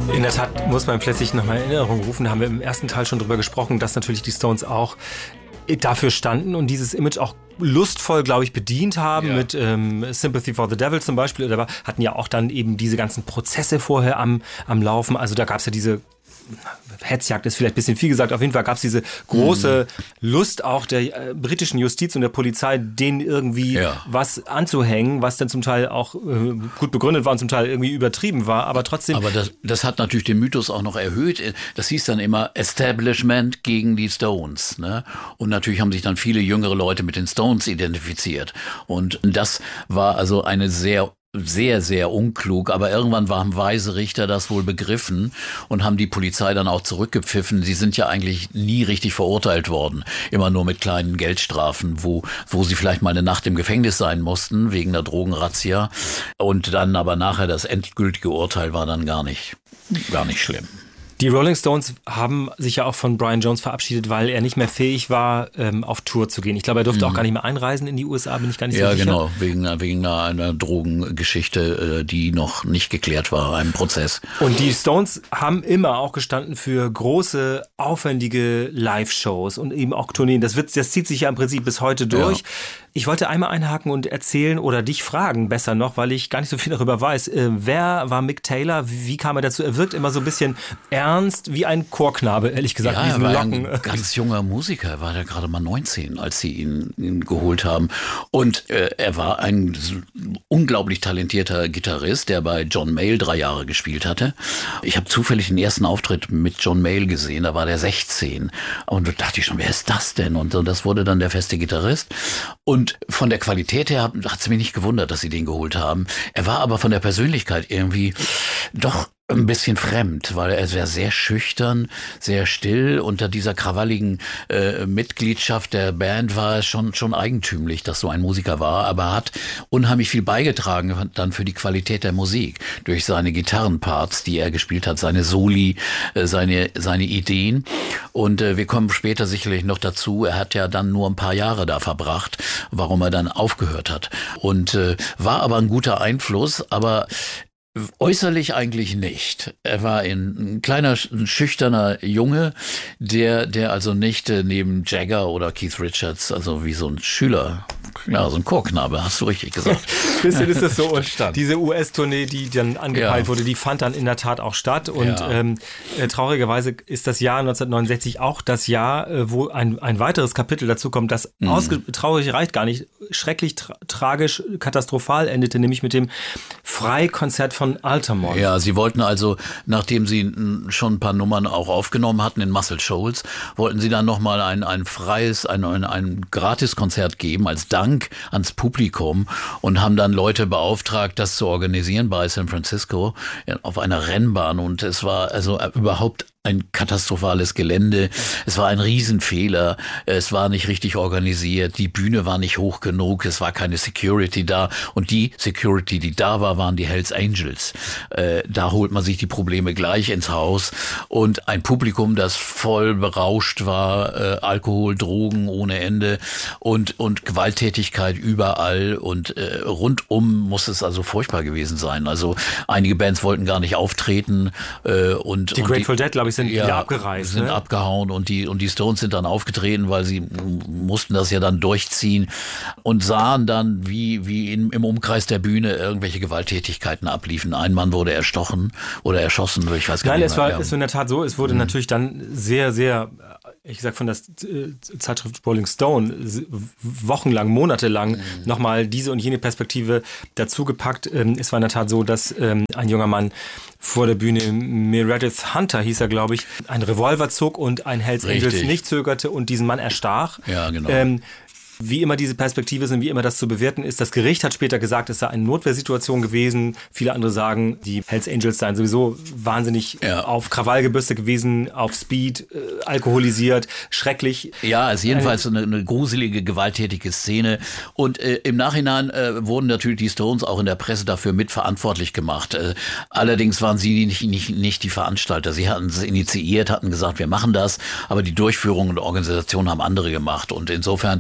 In der Tat muss man plötzlich nochmal in Erinnerung rufen, da haben wir im ersten Teil schon drüber gesprochen, dass natürlich die Stones auch dafür standen und dieses Image auch lustvoll, glaube ich, bedient haben mit Sympathy for the Devil zum Beispiel. Oder hatten ja auch dann eben diese ganzen Prozesse vorher am Laufen. Also da gab es ja diese Hetzjagd ist vielleicht ein bisschen viel gesagt. Auf jeden Fall gab es diese große Lust auch der britischen Justiz und der Polizei, denen irgendwie was anzuhängen, was dann zum Teil auch gut begründet war und zum Teil irgendwie übertrieben war, aber trotzdem... Aber das hat natürlich den Mythos auch noch erhöht. Das hieß dann immer Establishment gegen die Stones. Ne? Und natürlich haben sich dann viele jüngere Leute mit den Stones identifiziert. Und das war also eine sehr, sehr unklug, aber irgendwann haben weise Richter das wohl begriffen und haben die Polizei dann auch zurückgepfiffen. Sie sind ja eigentlich nie richtig verurteilt worden, immer nur mit kleinen Geldstrafen, wo sie vielleicht mal eine Nacht im Gefängnis sein mussten, wegen der Drogenrazzia. Und dann aber nachher das endgültige Urteil war dann gar nicht schlimm. Die Rolling Stones haben sich ja auch von Brian Jones verabschiedet, weil er nicht mehr fähig war, auf Tour zu gehen. Ich glaube, er durfte auch gar nicht mehr einreisen in die USA, bin ich gar nicht so sicher. Ja, genau, wegen einer Drogengeschichte, die noch nicht geklärt war, einem Prozess. Und die Stones haben immer auch gestanden für große, aufwendige Live-Shows und eben auch Tourneen. Das zieht sich ja im Prinzip bis heute durch. Ja. Ich wollte einmal einhaken und erzählen oder dich fragen, besser noch, weil ich gar nicht so viel darüber weiß. Wer war Mick Taylor? Wie kam er dazu? Er wirkt immer so ein bisschen ernst, wie ein Chorknabe, ehrlich gesagt. Ja, er war ein ganz junger Musiker. Er war ja gerade mal 19, als sie ihn geholt haben. Und er war ein unglaublich talentierter Gitarrist, der bei John Mayall 3 Jahre gespielt hatte. Ich habe zufällig den ersten Auftritt mit John Mayall gesehen, da war der 16. Und da dachte ich schon, wer ist das denn? Und das wurde dann der feste Gitarrist. Und von der Qualität her hat es mich nicht gewundert, dass sie den geholt haben. Er war aber von der Persönlichkeit irgendwie doch ein bisschen fremd, weil er war sehr schüchtern, sehr still. Unter dieser krawalligen Mitgliedschaft der Band war es schon eigentümlich, dass so ein Musiker war, aber er hat unheimlich viel beigetragen dann für die Qualität der Musik. Durch seine Gitarrenparts, die er gespielt hat, seine Soli, seine Ideen. Und wir kommen später sicherlich noch dazu, er hat ja dann nur ein paar Jahre da verbracht, warum er dann aufgehört hat. Und war aber ein guter Einfluss, aber äußerlich eigentlich nicht. Er war ein kleiner, schüchterner Junge, der also nicht neben Jagger oder Keith Richards, also wie so ein Schüler, ja, so ein Chorknabe, hast du richtig gesagt. Bisschen ist das so. Diese US-Tournee, die dann angepeilt wurde, die fand dann in der Tat auch statt. Und traurigerweise ist das Jahr 1969 auch das Jahr, wo ein weiteres Kapitel dazu kommt, das traurig reicht gar nicht, schrecklich, tragisch, katastrophal endete, nämlich mit dem Freikonzert von Altamont. Ja, sie wollten also, nachdem sie schon ein paar Nummern auch aufgenommen hatten in Muscle Shoals, wollten sie dann nochmal ein freies, ein Gratiskonzert geben als Dank ans Publikum und haben dann Leute beauftragt, das zu organisieren bei San Francisco auf einer Rennbahn. Und es war also überhaupt ein katastrophales Gelände. Es war ein Riesenfehler. Es war nicht richtig organisiert. Die Bühne war nicht hoch genug. Es war keine Security da. Und die Security, die da war, waren die Hells Angels. Da holt man sich die Probleme gleich ins Haus. Und ein Publikum, das voll berauscht war, Alkohol, Drogen ohne Ende und Gewalttätigkeit überall. Und rundum muss es also furchtbar gewesen sein. Also einige Bands wollten gar nicht auftreten. Die Grateful Dead, glaube ich, sind wieder abgereist. Sind abgehauen und die Stones sind dann aufgetreten, weil sie mussten das ja dann durchziehen und sahen dann, wie im Umkreis der Bühne irgendwelche Gewalttätigkeiten abliefen. Ein Mann wurde erstochen oder erschossen, ich weiß gar nicht mehr. Nein, es war in der Tat so, es wurde natürlich dann sehr, sehr, ich sag von der Zeitschrift Rolling Stone, wochenlang, monatelang nochmal diese und jene Perspektive dazugepackt. Es war in der Tat so, dass ein junger Mann vor der Bühne, Meredith Hunter hieß er, glaube ich, einen Revolver zog und ein Hells Angels nicht zögerte und diesen Mann erstach. Ja, genau. Wie immer diese Perspektive ist und wie immer das zu bewerten ist. Das Gericht hat später gesagt, es sei eine Notwehrsituation gewesen. Viele andere sagen, die Hells Angels seien sowieso wahnsinnig auf Krawall gebürstet gewesen, auf Speed, alkoholisiert, schrecklich. Ja, es ist jedenfalls eine gruselige, gewalttätige Szene. Und im Nachhinein wurden natürlich die Stones auch in der Presse dafür mitverantwortlich gemacht. Allerdings waren sie nicht die Veranstalter. Sie hatten es initiiert, hatten gesagt, wir machen das. Aber die Durchführung und Organisation haben andere gemacht. Und insofern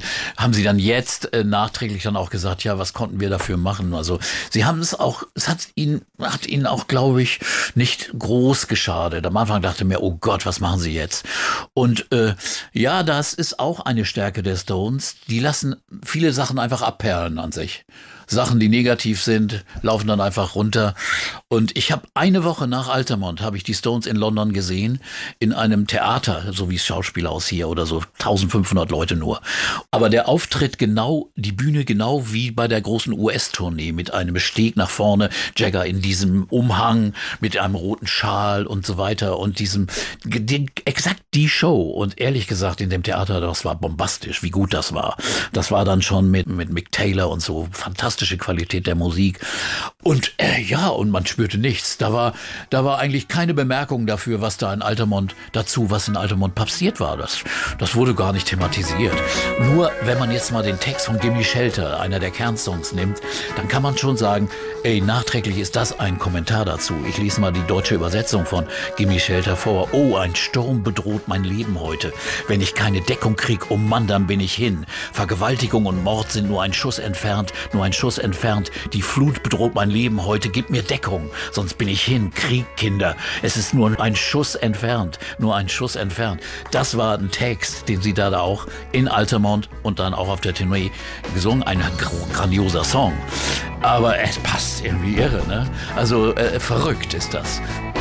haben sie dann jetzt nachträglich dann auch gesagt, ja, was konnten wir dafür machen? Also sie haben es auch, hat ihnen auch, glaube ich, nicht groß geschadet. Am Anfang dachte ich mir, oh Gott, was machen sie jetzt? Und ja, das ist auch eine Stärke der Stones. Die lassen viele Sachen einfach abperlen an sich. Sachen, die negativ sind, laufen dann einfach runter. Und ich habe eine Woche nach Altamont, habe ich die Stones in London gesehen, in einem Theater, so wie es Schauspielhaus hier oder so, 1500 Leute nur. Aber der Auftritt genau, die Bühne genau wie bei der großen US-Tournee, mit einem Steg nach vorne, Jagger in diesem Umhang, mit einem roten Schal und so weiter und exakt die Show. Und ehrlich gesagt, in dem Theater, das war bombastisch, wie gut das war. Das war dann schon mit Mick Taylor und so, fantastische Qualität der Musik. Und ja, und man spürte nichts. Da war eigentlich keine Bemerkung dafür, was in Altamont passiert war. Das wurde gar nicht thematisiert. Nur, wenn man jetzt mal den Text von Gimme Shelter, einer der Kernsongs, nimmt, dann kann man schon sagen, nachträglich ist das ein Kommentar dazu. Ich lese mal die deutsche Übersetzung von Gimme Shelter vor. Oh, ein Sturm bedroht mein Leben heute. Wenn ich keine Deckung krieg, oh Mann, dann bin ich hin. Vergewaltigung und Mord sind nur ein Schuss entfernt, Die Flut bedroht mein Leben heute. Gib mir Deckung, sonst bin ich hin. Krieg, Kinder. Es ist nur ein Schuss entfernt. Das war ein Text, den sie da auch in Altamont und dann auch auf der Tournee gesungen. Ein grandioser Song. Aber es passt irgendwie irre, ne? Also verrückt ist das.